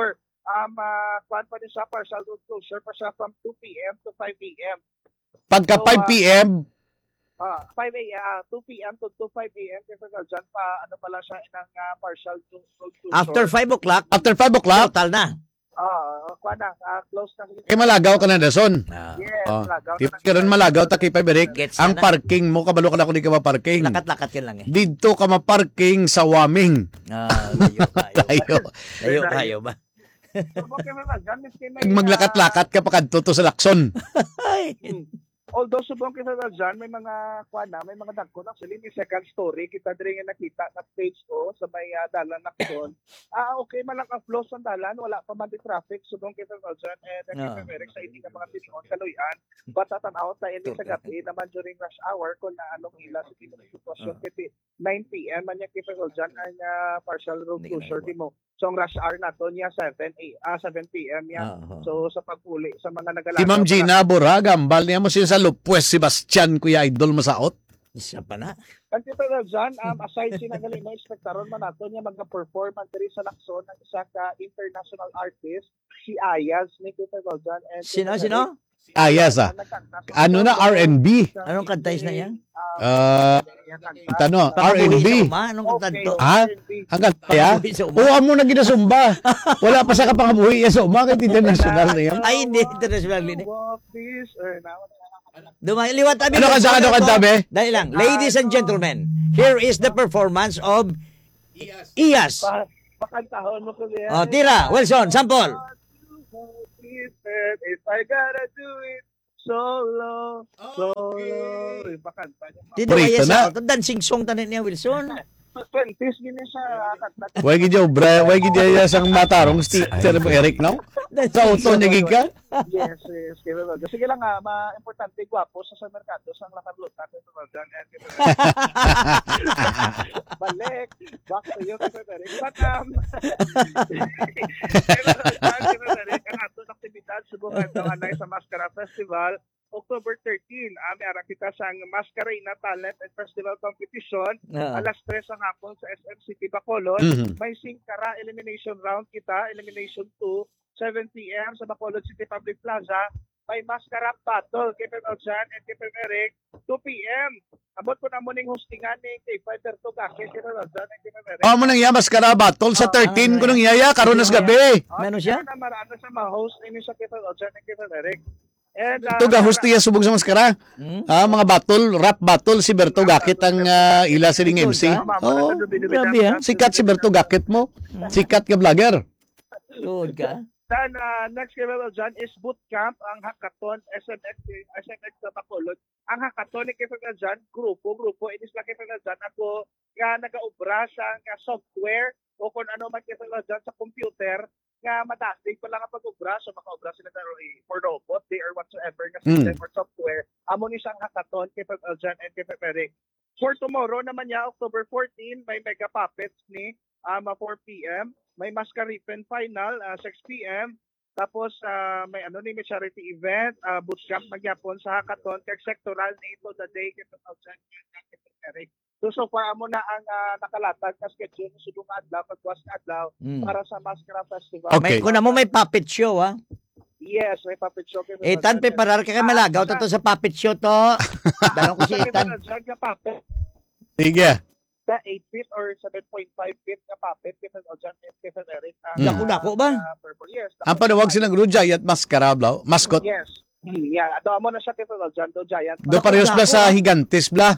Kuan pa din siya, partial road closure pa siya from 2 p.m. to 5 a.m. Pagka So, 5 p.m., 5 a.m. 2 p.m. to 5 a.m. Kasi dyan pa, ano pala siya, ng partial road closure. After 5 o'clock, after 5 o'clock, total na. Kuan na, close na. malagaw ka na, Dason. Yes, Oh. lagaw Di na. ka rin malagaw, takip pa, Berik. Gets Ang na na. parking mo, kabalo ka na kung di ka maparking. Lakat-lakat yan lang eh. Dito ka maparking sa Waming. Layo kayo. Tayo. Layo kayo ba? So, okay na dyan, miski may, Maglakat-lakat ka pa kadto to sa Lacson. Ay. although subong kita na dyan, may mga kuan na, may mga dagko na. Actually, may second story, kita din nga nakita na stage ko sa may dalan na kon. Okay man lang ang flow sa dalan, wala pa man di traffic, subong kita na dyan, nagkipamerek sa hindi ka mga tinuon, kaluyan. But tatanaw sa hindi sa gabi naman during rush hour, kung na anong ila sa sitwasyon, kiti 9 p.m. man yung kita na dyan, ang partial road closure di mo. So, ang rush hour na to niya 7 p.m. yan. So, sa pagpuli, sa mga nagalagaw. Si Ma'am Gina Bura, gambal niya mo siya sa Lupwes, Sebastian, Kuya Idol Masaot. Isa pa na. Ang kita na dyan, aside sinagaling na inspektaron man nato niya magka-perform ang diri sa Lacson ng isa ka international artist, si Ayaz, ni kita na dyan. And Sino? Ayaz Ano na, R&B? Anong kantais na yan? Tano, R&B. Anong kanta to? Ha? Hanggang kaya? Oo, mo na ginasumba. Wala pa sa kapangabuhi ya sumba kahit international na yan. Ay, hindi. International din. Walk this earth. Liwat abi. Ano ka tabi? Dahil lang. Ladies and gentlemen, here is the performance of Iyas. Pakantahon mo ko niya. Tira. Wilson, sample. If I gotta do it solo. Ipakanta niya. Tinawaya na. sa dancing song tanin niya, Wilson. 20s gini siya. Huwag gid obra, huwag gid ya sang matarong Sir Eric now. Sa auto niya gid ka? Yes. Sige lang importante gwapo sa merkado sang lakarlot natin sa Jordan and balik back to you But ang ato aktibidad subukan ito anay sa Mascara Festival October 13, may ara kita sang Mascarina Talent and Festival Competition. Alas 3 ang hapon sa SM City Bacolod. May singkara elimination round kita, elimination 2, 7 p.m. sa Bacolod City Public Plaza. May Mascara Battle, Kevin Ojan and Kevin Eric, 2 p.m. Abot po na mo ning hostingan ni Kevin Bertogake, Kevin Ojan and Kevin Eric. Mo nang iya Mascara Battle sa 13 ko nang yaya karon nas gabi. Meron siya? Marami sa ma-host ini sa Kevin Ojan and Kevin Eric. And Ito host niya subog sa Mascara. Mga battle, rap battle si Berto Gakit ang ila siling MC. Oo. Grabe ha. Sikat si Berto Gakit mo. Sikat ka vlogger. Load ka. Then, next level dyan is bootcamp, ang hackathon, SMX sa Bacolod. Ang hackathon ni Kevin dyan, grupo, inis lang Kevin dyan, ako nga nag-aubra sa software o kung ano man Kevin dyan sa computer, nga madasig pa lang ang pag-ubra, so maka-ubra sila for robot, they or whatsoever, nga system or software. Amo ni siyang hackathon, Kevin dyan and Kevin Eric. For tomorrow naman niya, October 14, may mega puppets ni 4 p.m. May Mascaripen final 6 p.m. Tapos may may charity event, bootcamp magyapon sa hackathon kay sectoral nito the day Kevin Ojan and Eric. So far amo na ang nakalatag na schedule sa subong adlaw pagwas adlaw para sa Mascara Festival. Okay. Kuna mo may puppet show ha. Yes, may puppet show. Tan preparar ka kay malagaw to sa puppet show to. Dalong ko si Tan. Puppet. Sige. 8 feet or 7.5 feet na puppet Kevin Ojan and Kevin Eric. Dako ba? Yes. Ang panawag silang Ruja at Mascara Blau, mascot. Yes. Yeah, ato mo na siya Kevin Ojan, do giant. Do parehas bla sa Higantes bla.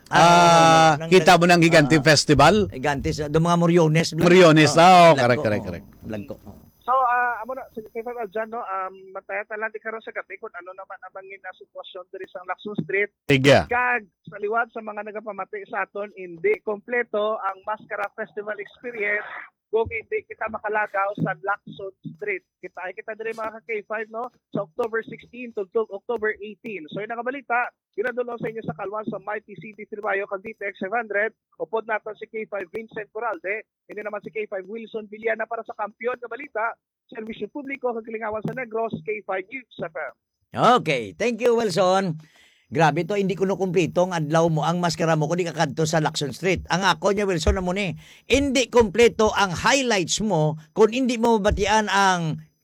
Kita mo ng Higante Festival. Gigantes, do mga Moriones. Moriones, correct. Vlog ko. So, amo na, sige Kevin Ojan, no, matayat lang di karon sa gabi kung ano naman ang bangin na sitwasyon diri sa Lacson Street. Sige. Kag sa liwat sa mga nagapamati sa aton, hindi kompleto ang Mascara Festival experience kung hindi kita makalagaw sa Lacson Street. Kita diri mga ka-K5 no sa October 16 to October 18. So yung nakabalita, ginadulong sa inyo sa Kalwan sa Mighty City Tribayo kag DTX 700. Upod natin si K5 Vincent Coralde, hindi naman si K5 Wilson Villana para sa kampiyon kabalita. Servisyo publiko kag Kilingawan sa Negros, K5 News FM. Okay, thank you Wilson. Grabe to, hindi ko kumpleto ang adlaw mo, ang maskara mo kung di kakadto sa Lacson Street. Ang ako niya, Wilson, na mo ni, hindi kumpleto ang highlights mo kung hindi mo mabatian ang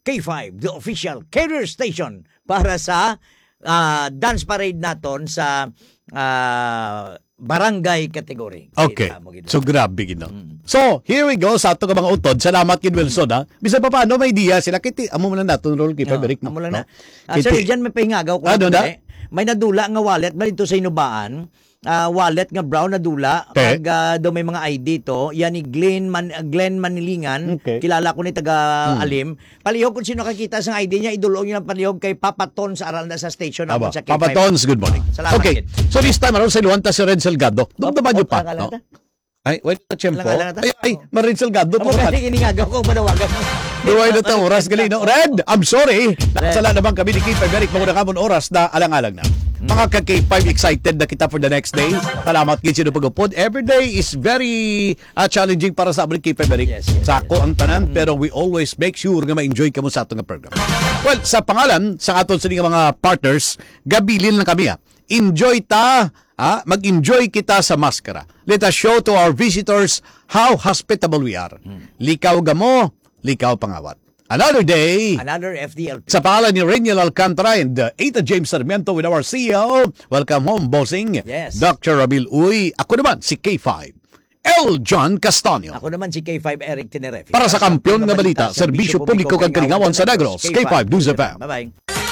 K5, the official carrier station para sa dance parade naton sa barangay category. Okay. So grabe gino. So, here we go sa ato ka mga utod. Salamat kid Wilson ha. Bisan pa paano may idea sila kiti amo man na naton role keeper Eric. Amo lang na. Sir, diyan may pahingagaw ko. Ano na? May nadula nga wallet balito sa inubaan. Wallet nga brown na dula pag daw may mga ID to yan ni Glenn Manilingan. Kilala ko ni taga Alim. Palihog kung sino kakita sa ID niya idulong niyo ng palihog kay Papa Ton sa Aralda sa station ako sa K5. Papa Tons, good morning. Salamat, okay. kid. So this time around sa Luanta si Red Salgado. Dumdaman niyo pa. No? Ay, wait na tiyempo. Ay, Marin Salgado po. Kasi iningagaw ko manawagan mo. Duway na itong oras gali, no? Red, I'm sorry. Nakasala naman kami ni K5 Eric. Mga nakamon oras na alang-alang na. Mga ka-K5 excited na kita for the next day. Salamat gid sino pagupod. Every day is very challenging para sa aming K5 Eric. Sako ang tanan, pero we always make sure nga ma-enjoy kamo sa atong program. Well, sa pangalan, sa aton sa mga partners, gabilin lang kami Enjoy ta, mag-enjoy kita sa maskara. Let us show to our visitors how hospitable we are. Likaw gamo, likaw pangawat. Another day. Another FDLP. Sa pangalan ni Reniel Alcantara and Eta James Sarmiento with our CEO. Welcome home, bossing. Yes. Dr. Rabil Uy. Ako naman, si K5. L. John Castanio. Ako naman si K5 Eric Tenerefi. Para sa kampiyon nga balita, serbisyo publiko kag kalingawan sa Negros. K5 News FM. Bye-bye.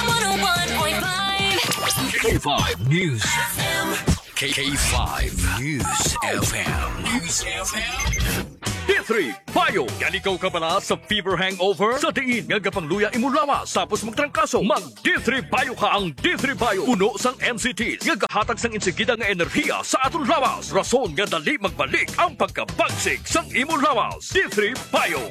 K5 News FM. K5 News FM. News FM. D3 Bayo. Ganikaw ka pala sa fever hangover? Sa diin nga gapangluya imulawas tapos magtrangkaso. Mag D3 Bayo ka ang D3 Bayo. Puno sang NCT. Nga gahatag sang insigida nga enerhiya sa atong lawas. Rason nga dali magbalik ang pagkabagsik sang imulawas. D3 Bayo.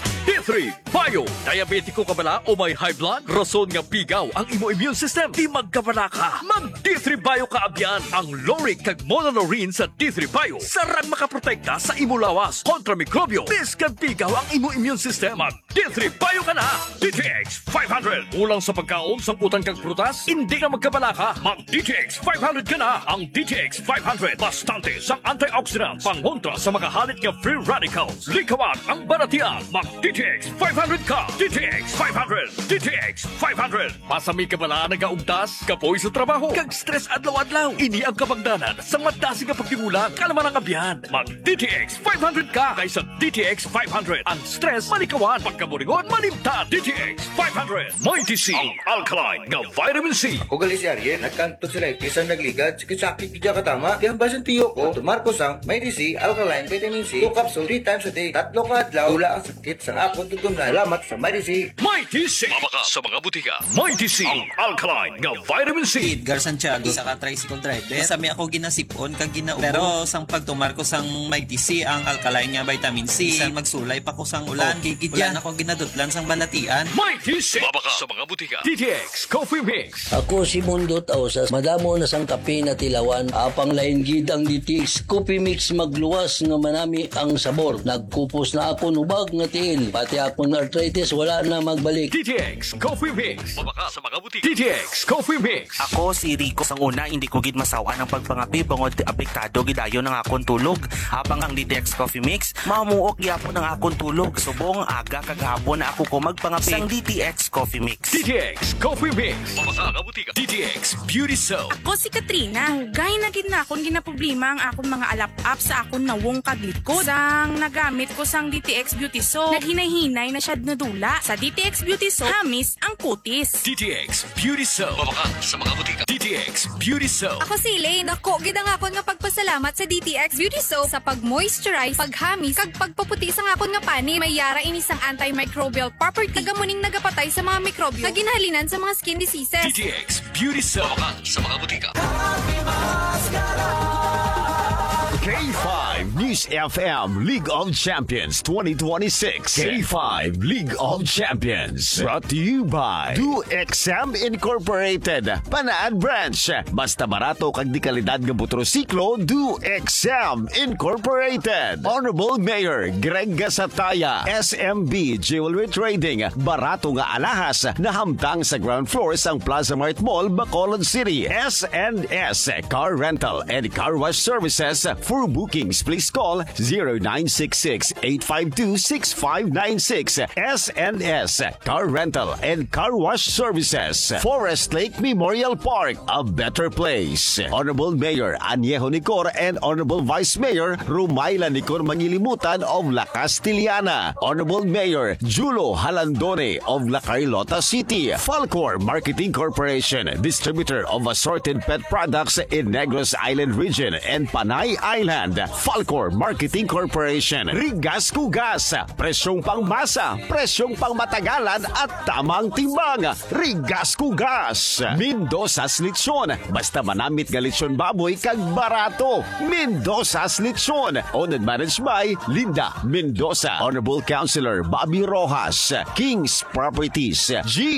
D3 Bayo. Diabetiko ka bala o may high blood? Rason nga bigaw ang imo immune system. Di magkabala ka. Mag D3 Bayo ka abyan. Ang Loric kag Monolorine sa D3 Bayo. Sarang makaprotekta sa imo lawas kontra mikrobyo. Biskan bigaw ang imo immune system. Mag D3 Bayo ka na. DTX 500. Ulang sa pagkaon, samputan kag prutas, hindi na magkabala ka. Mag DTX 500 ka na. Ang DTX 500. Bastante sa antioxidants. Pangontra sa makahalit nga free radicals. Likawan ang baratian. Mag DTX 500 ka. DTX 500. DTX 500. Masami ka bala nagaugtas, kapoy sa trabaho, kag stress adlaw-adlaw. Ini ang kabagdanan sa matasi nga pagtimula kalaman ang abyan. Mag DTX 500 ka kaysa DTX 500. Ang stress malikawan, pagkaburingon malimta. DTX 500. May TC ang alkaline nga vitamin C. Ako gali si Ariel, nagkanto sila isang nagligad, sakit kaya katama, kaya basan tiyo ko, tumarko sang may DC, alkaline, vitamin C, 2 capsule, 3 times a day, 3 ka adlaw, wala ang sakit sa akong tutunan. Salamat sa may DC. May TC. Mabaka sa mga butika. May TC ang alkaline nga vitamin C. Edgar Santiago sa tricycle driver. Sami ako ginasipon kag ginaubo. Pero sang pagtumar ko sang may TC ang alkaline nga vitamin C. Sang magsulay pa ko sang ulan. Ulan ako ginadutlan sang balatian. May TC. Mabaka sa mga butika. DTX Coffee Mix. Ako si Mundo Tausas, madamo na sang kape na tilawan, apang lain gid ang DTX Coffee Mix magluwas nga manami ang sabor. Nagkupos na ako nubag nga tiil, pati ako na arthritis wala na magbalik. DTX Coffee Mix. Mabaka sa mga butika. DTX Coffee Mix. Ako si Rico sang una hindi ko gid masawa ng pagpangapi bangod apektado gidayon ng akong tulog. Habang ang DTX Coffee Mix mamuok gyapon ang akong tulog. Subong aga kagahapon na ako ko magpangapi sang DTX Coffee Mix. DTX Coffee Mix. Mabaka sa butika. DTX Beauty Soap. Ako si Katrina. Hugay na gid na akong ginaproblema ang akong mga alap-up sa akong nawong kaglikod. Sang nagamit ko sang DTX Beauty Soap, naghinay-hinay na siya nadula. Sa DTX Beauty Soap, hamis ang kutis. DTX Beauty Soap. Mabaka sa mga butika. DTX Beauty Soap. Ako si Elaine. Ako gid ang akon nga pagpasalamat sa DTX Beauty Soap sa pag-moisturize, paghamis, kag pagpaputi sa akon nga pani. May yara ini sang antimicrobial property. Tagamuning nagapatay sa mga mikrobyo. Kaginahalinan sa mga skin diseases. DTX Beauty Soap. Mabaka sa mga butika. K5 News FM League of Champions 2026. K5 League of Champions. Brought to you by Do Exam Incorporated. Panaan Branch. Basta barato kag di kalidad nga motorsiklo, Do Exam Incorporated. Honorable Mayor Greg Gasataya. SMB Jewelry Trading. Barato nga alahas na hamtang sa ground floor sang Plaza Mart Mall, Bacolod City. S&S Car Rental and Car Wash Services. For bookings, please Please call 0966-852-6596. SNS Car Rental and Car Wash Services. Forest Lake Memorial Park, a better place. Honorable Mayor Añejo Nicor and Honorable Vice Mayor Rumayla Nicor Mangilimutan of La Castillana. Honorable Mayor Julo Halandone of La Carlota City. Falcor Marketing Corporation, distributor of assorted pet products in Negros Island region and Panay Island. Falcor Marketing Corporation. Rigas Kugas, presyong pangmasa, presyong pangmatagalan at tamang timbang. Rigas Kugas. Mendoza's Lechon, basta manamit nga lechon baboy kag barato. Mendoza's Lechon, owned and managed by Linda Mendoza. Honorable Councilor Bobby Rojas. King's Properties.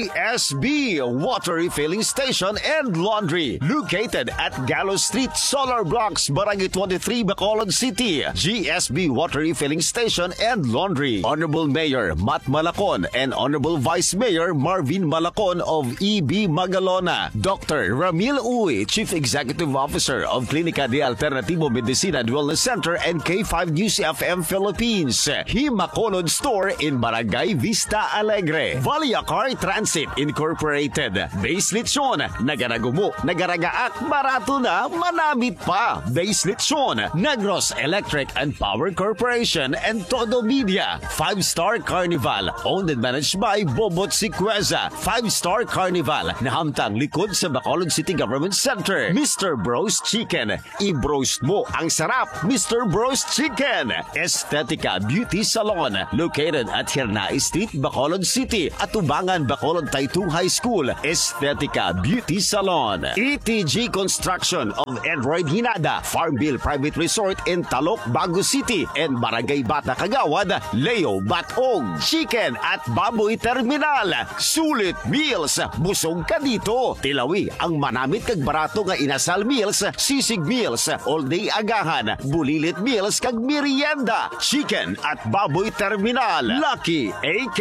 GSB Water Refilling Station and Laundry, located at Gallo Street, Solar Blocks, Barangay 23, Bacolod City. GSB Water Refilling Station and Laundry. Honorable Mayor Matt Malacon and Honorable Vice Mayor Marvin Malacon of EB Magalona. Dr. Ramil Uy, Chief Executive Officer of Clinica de Alternativo Medicina and Wellness Center and K5 News FM Philippines. Himacolod Store in Barangay Vista Alegre. Valia Car Transit Incorporated. Base Lechon, nagaragumo, nagaragaak, barato na, manamit pa. Base Lechon, Negros Electric and Power Corporation and Todo Media. 5-Star Carnival, owned and managed by Bobot Siqueza. 5-Star Carnival, nahamtang likod sa Bacolod City Government Center. Mr. Bros Chicken, i-bros mo ang sarap. Mr. Bros Chicken. Estetica Beauty Salon, located at Hirnai Street, Bacolod City. Atubangan, Bacolod Taytong High School. Estetica Beauty Salon. ETG Construction of Android Hinada, Farmville Private Resort in Talok, Bago City, and Barangay Bata Kagawad, Leo Batog. Chicken at Baboy Terminal. Sulit Meals, busog ka dito. Tilawi ang manamit kag barato nga inasal meals, sisig meals, all day agahan, bulilit meals kag merienda. Chicken at Baboy Terminal. Lucky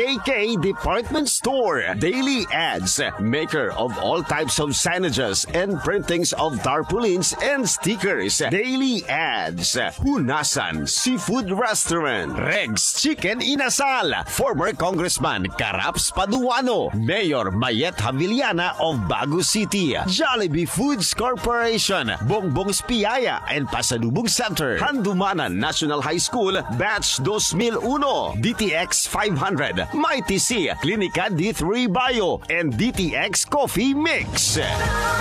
AKK Department Store. Daily Ads, maker of all types of signages and printings of tarpaulins and stickers. Daily Ads. Hunasan Seafood Restaurant. Regs Chicken Inasal. Former Congressman Caraps Paduano. Mayor Mayet Havillana of Bago City. Jollibee Foods Corporation. Bongbong's Piaya and Pasalubong Center. Handumanan National High School Batch 2001. DTX 500. Mighty C Clinica D3 Bio and DTX Coffee Mix.